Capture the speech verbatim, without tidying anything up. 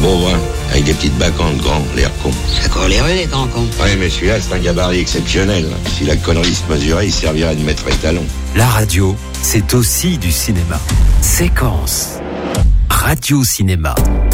beau, hein, avec des petites bacantes grands, l'air con. Ça court les rues, les grands cons. Oui, mais celui-là, c'est un gabarit exceptionnel. Si la connerie se mesurait, il servirait de maître étalon. La radio, c'est aussi du cinéma. Séquence. Radio Cinéma.